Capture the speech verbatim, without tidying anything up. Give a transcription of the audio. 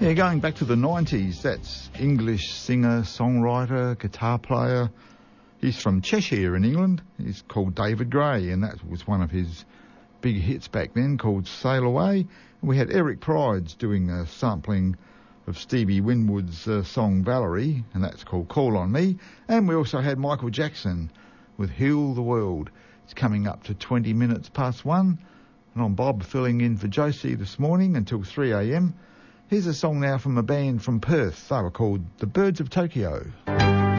Yeah, going back to the nineties, that's English singer, songwriter, guitar player. He's from Cheshire in England. He's called David Gray, and that was one of his big hits back then, called Sail Away. And we had Eric Prides doing a sampling of Stevie Winwood's uh, song Valerie, and that's called Call on Me. And we also had Michael Jackson with Heal the World. It's coming up to twenty minutes past one, and I'm Bob filling in for Josie this morning until three a.m. Here's a song now from a band from Perth. They were called The Birds of Tokyo.